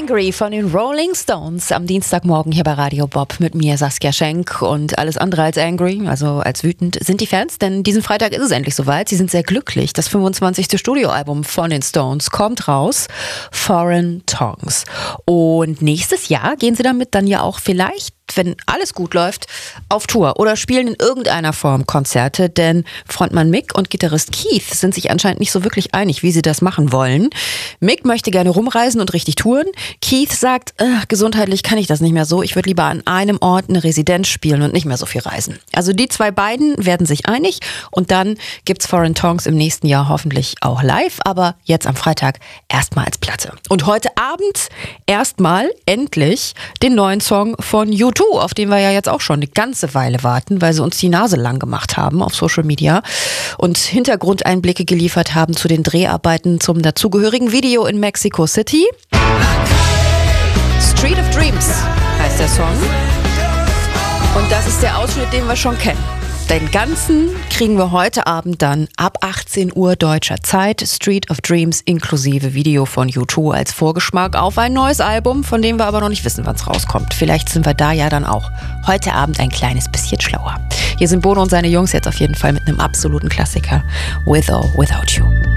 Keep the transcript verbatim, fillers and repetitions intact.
Angry von den Rolling Stones am Dienstagmorgen hier bei Radio Bob mit mir, Saskia Schenk, und alles andere als angry, also als wütend, sind die Fans, denn diesen Freitag ist es endlich soweit. Sie sind sehr glücklich. Das fünfundzwanzigste Studioalbum von den Stones kommt raus, Foreign Tongues. Und nächstes Jahr gehen sie damit dann ja auch vielleicht, wenn alles gut läuft, auf Tour oder spielen in irgendeiner Form Konzerte, denn Frontmann Mick und Gitarrist Keith sind sich anscheinend nicht so wirklich einig, wie sie das machen wollen. Mick möchte gerne rumreisen und richtig touren. Keith sagt, äh, gesundheitlich kann ich das nicht mehr so, ich würde lieber an einem Ort eine Residenz spielen und nicht mehr so viel reisen. Also die zwei beiden werden sich einig und dann gibt's Foreign Tongues im nächsten Jahr hoffentlich auch live, aber jetzt am Freitag erstmal als Platte. Und heute Abend erstmal endlich den neuen Song von U zwei, auf den wir ja jetzt auch schon eine ganze Weile warten, weil sie uns die Nase lang gemacht haben auf Social Media und Hintergrundeinblicke geliefert haben zu den Dreharbeiten zum dazugehörigen Video in Mexico City. Street of Dreams heißt der Song. Und das ist der Ausschnitt, den wir schon kennen. Den ganzen kriegen wir heute Abend dann ab achtzehn Uhr deutscher Zeit. Street of Dreams inklusive Video von U zwei als Vorgeschmack auf ein neues Album, von dem wir aber noch nicht wissen, wann es rauskommt. Vielleicht sind wir da ja dann auch heute Abend ein kleines bisschen schlauer. Hier sind Bono und seine Jungs jetzt auf jeden Fall mit einem absoluten Klassiker. With or Without You.